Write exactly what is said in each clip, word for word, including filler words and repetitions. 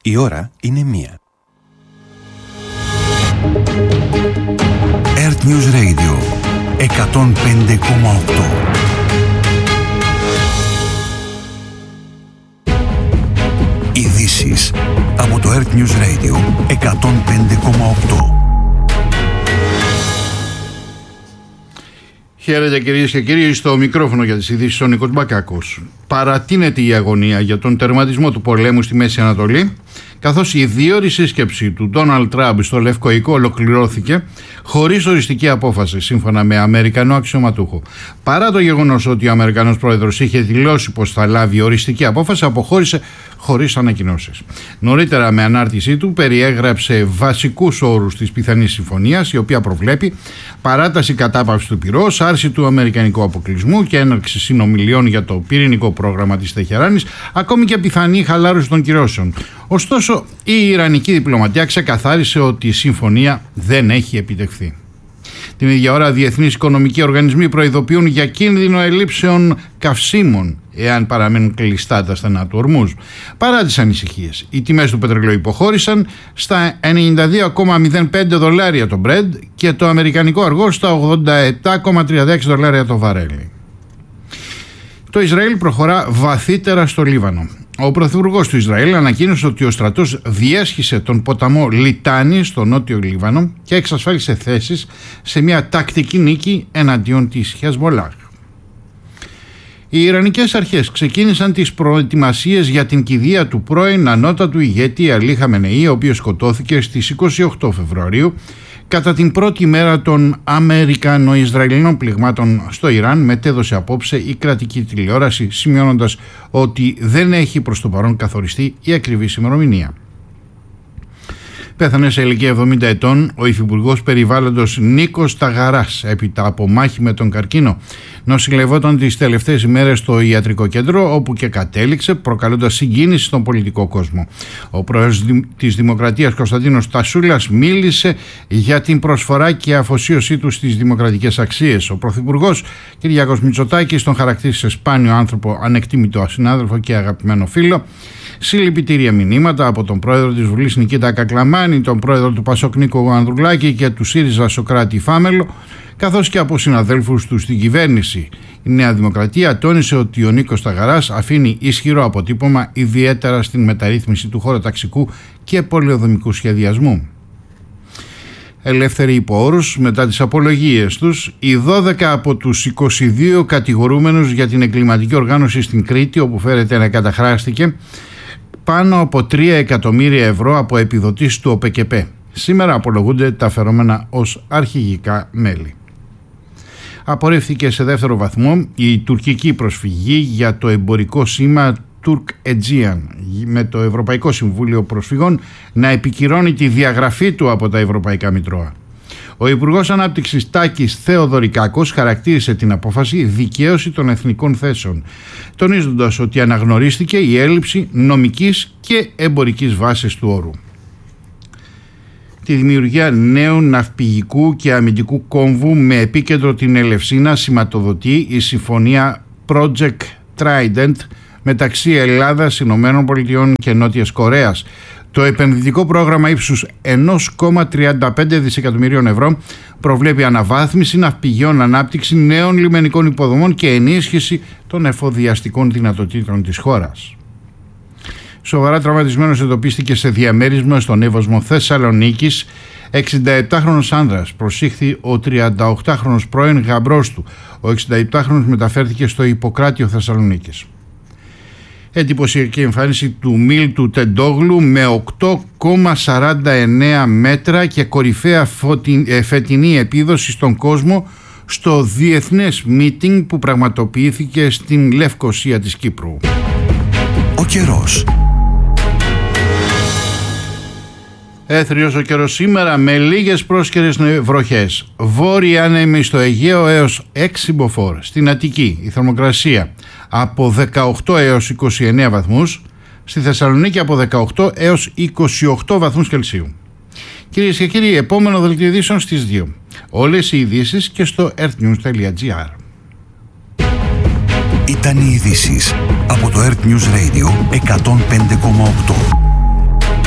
Η ώρα είναι μία. Earth News Radio εκατόν πέντε κόμμα οκτώ. Ειδήσεις από το Earth News Radio εκατόν πέντε κόμμα οκτώ. Χαίρετε κυρίες και κύριοι, στο μικρόφωνο για τις ειδήσεις ο Νίκος Μπακάκος. Παρατείνεται η αγωνία για τον τερματισμό του πολέμου στη Μέση Ανατολή, καθώς η δίωρη σύσκεψη του Ντόναλντ Τραμπ στο Λευκό Οίκο ολοκληρώθηκε χωρίς οριστική απόφαση, σύμφωνα με Αμερικανό αξιωματούχο. Παρά το γεγονός ότι ο Αμερικανός πρόεδρος είχε δηλώσει πως θα λάβει οριστική απόφαση, αποχώρησε χωρίς ανακοινώσεις. Νωρίτερα, με ανάρτησή του, περιέγραψε βασικούς όρους της πιθανής συμφωνίας, η οποία προβλέπει παράταση κατάπαυσης του πυρός, άρση του αμερικανικού αποκλεισμού και έναρξη συνομιλιών για το πυρηνικό πρόγραμμα της Τεχεράνης, ακόμη και πιθανή χαλάρωση των κυρώσεων. Ωστόσο, η Ιρανική διπλωματία ξεκαθάρισε ότι η συμφωνία δεν έχει επιτευχθεί. Την ίδια ώρα, διεθνείς οικονομικοί οργανισμοί προειδοποιούν για κίνδυνο ελλείψεων καυσίμων εάν παραμένουν κλειστά τα στενά του Ορμούζ. Παρά τις ανησυχίες, οι τιμές του πετρελαίου υποχώρησαν στα ενενήντα δύο κόμμα μηδέν πέντε δολάρια το Brent και το αμερικανικό αργό στα ογδόντα επτά κόμμα τριάντα έξι δολάρια το βαρέλι. Το Ισραήλ προχωρά βαθύτερα στο Λίβανο. Ο πρωθυπουργός του Ισραήλ ανακοίνωσε ότι ο στρατός διέσχισε τον ποταμό Λιτάνη στο νότιο Λίβανο και εξασφάλισε θέσεις σε μια τακτική νίκη εναντίον της Χεσμολάχ. Οι Ιρανικές αρχές ξεκίνησαν τις προετοιμασίες για την κηδεία του πρώην ανώτατου ηγέτη Αλή Χαμενεή, ο οποίος σκοτώθηκε στις είκοσι οκτώ Φεβρουαρίου κατά την πρώτη μέρα των Αμερικανο-Ισραηλινών πληγμάτων στο Ιράν, μετέδωσε απόψε η κρατική τηλεόραση, σημειώνοντας ότι δεν έχει προς το παρόν καθοριστεί η ακριβής ημερομηνία. Πέθανε σε ηλικία εβδομήντα ετών ο υφυπουργός περιβάλλοντος Νίκος Ταγαράς έπειτα από μάχη με τον καρκίνο. Νοσηλευόταν τις τελευταίες ημέρες στο ιατρικό κέντρο, όπου και κατέληξε, προκαλώντας συγκίνηση στον πολιτικό κόσμο. Ο πρόεδρος της Δημοκρατίας Κωνσταντίνος Τασούλας μίλησε για την προσφορά και αφοσίωσή του στις δημοκρατικές αξίες. Ο πρωθυπουργός Κυριάκος Μητσοτάκης τον χαρακτήρισε σπάνιο άνθρωπο, ανεκτήμητο συνάδελφο και αγαπημένο φίλο. Συλληπιτήρια μηνύματα από τον πρόεδρο της Βουλής Νικήτα Κακλαμάνη, τον πρόεδρο του Πασόκ Νίκο Ανδρουλάκη και του ΣΥΡΙΖΑ Σοκράτη Φάμελο, καθώς και από συναδέλφους του στην κυβέρνηση. Η Νέα Δημοκρατία τόνισε ότι ο Νίκος Ταγαράς αφήνει ισχυρό αποτύπωμα, ιδιαίτερα στην μεταρρύθμιση του χωροταξικού και πολεοδομικού σχεδιασμού. Ελεύθεροι υπό όρους μετά τις απολογίες τους, οι δώδεκα από τους είκοσι δύο κατηγορούμενους για την εγκληματική οργάνωση στην Κρήτη, όπου φέρεται να καταχράστηκε πάνω από τρία εκατομμύρια ευρώ από επιδοτήσεις του ΟΠΕΚΕΠΕ. Σήμερα απολογούνται τα φερόμενα ως αρχηγικά μέλη. Απορρίφθηκε σε δεύτερο βαθμό η τουρκική προσφυγή για το εμπορικό σήμα Turk Aegean, με το Ευρωπαϊκό Συμβούλιο Προσφυγών να επικυρώνει τη διαγραφή του από τα Ευρωπαϊκά Μητρώα. Ο Υπουργός Ανάπτυξης Τάκης Θεοδωρικάκος χαρακτήρισε την απόφαση δικαίωση των εθνικών θέσεων, τονίζοντας ότι αναγνωρίστηκε η έλλειψη νομικής και εμπορικής βάσης του όρου. Τη δημιουργία νέου ναυπηγικού και αμυντικού κόμβου με επίκεντρο την Ελευσίνα σηματοδοτεί η συμφωνία Project Trident μεταξύ Ελλάδας, Ηνωμένων Πολιτειών και Νότιας Κορέας. Το επενδυτικό πρόγραμμα ύψους ένα κόμμα τριάντα πέντε δισεκατομμυρίων ευρώ προβλέπει αναβάθμιση ναυπηγείων, ανάπτυξη νέων λιμενικών υποδομών και ενίσχυση των εφοδιαστικών δυνατοτήτων της χώρας. Σοβαρά τραυματισμένος εντοπίστηκε σε διαμέρισμα στον Εύωσμο Θεσσαλονίκης εξηνταεπτάχρονος άνδρας. Προσήχθη ο τριανταοκτάχρονος πρώην γαμπρός του. Ο εξηνταεπτάχρονος μεταφέρθηκε στο Ιπποκράτιο Θεσσαλονίκης. Εντυπωσιακή εμφάνιση του Μίλτου Τεντόγλου με οκτώ κόμμα σαράντα εννέα μέτρα και κορυφαία φετινή επίδοση στον κόσμο στο διεθνές μίτινγκ που πραγματοποιήθηκε στην Λευκοσία της Κύπρου. Ο καιρός. Έθριος ο καιρός σήμερα με λίγες πρόσκαιρες βροχές. Βόρειοι άνεμοι στο Αιγαίο έως έξι μποφόρ. Στην Αττική η θερμοκρασία από δεκαοκτώ έως είκοσι εννέα βαθμούς. Στη Θεσσαλονίκη από δεκαοκτώ έως είκοσι οκτώ βαθμούς Κελσίου. Κυρίες και κύριοι, επόμενο δελτίο ειδήσεων στις δύο. Όλες οι ειδήσεις και στο earthnews τελεία gr. Ήταν οι ειδήσεις από το Earth News Radio εκατόν πέντε κόμμα οκτώ.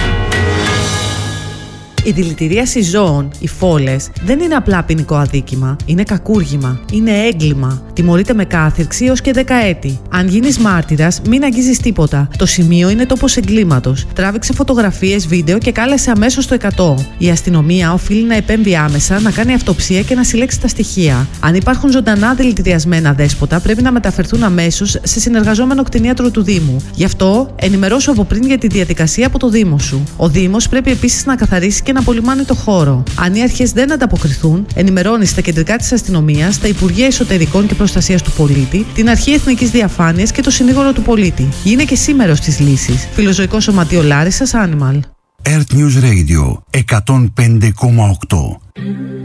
Η δηλητηρίαση ζώων, οι φόλες, δεν είναι απλά ποινικό αδίκημα. Είναι κακούργημα. Είναι έγκλημα. Τιμωρείται με κάθυρξη έως και δέκα έτη. Αν γίνεις μάρτυρας, μην αγγίζεις τίποτα. Το σημείο είναι τόπος εγκλήματος. Τράβηξε φωτογραφίες, βίντεο και κάλεσε αμέσως το εκατό. Η αστυνομία οφείλει να επέμβει άμεσα, να κάνει αυτοψία και να συλλέξει τα στοιχεία. Αν υπάρχουν ζωντανά δηλητηριασμένα δέσποτα, πρέπει να μεταφερθούν αμέσως σε συνεργαζόμενο κτηνίατρο του Δήμου. Γι' αυτό, ενημερώσου από πριν για τη διαδικασία από το Δήμο σου. Ο Δήμος πρέπει επίσης να καθαρίσει και να απολυμάνει το χώρο. Αν οι αρχές δεν ανταποκριθούν, ενημερώνει στα κεντρικά της αστυνομίας, τα Υπουργεία Εσωτερικών και Προστασίας του Πολίτη, την Αρχή Εθνικής Διαφάνειας και το Συνήγορο του Πολίτη. Γίνε και εσύ μέρος της λύσης. Φιλοζωικό Σωματείο Λάρισσας, Animal. Earth News Radio εκατόν πέντε κόμμα οκτώ.